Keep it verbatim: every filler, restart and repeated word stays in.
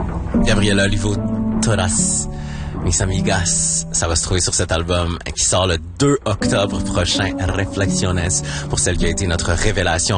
Gabriela Olivo Toras, Mis Amigas, ça va se trouver sur cet album qui sort le deux octobre prochain, Reflexiones, pour celle qui a été notre révélation